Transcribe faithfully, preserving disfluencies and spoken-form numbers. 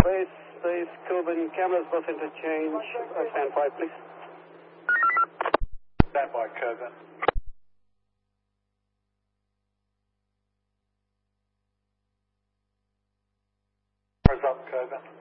Base, base, Coben, cameras both interchange. Uh, stand by, please. Stand by, Coben. Cameras up, Coben.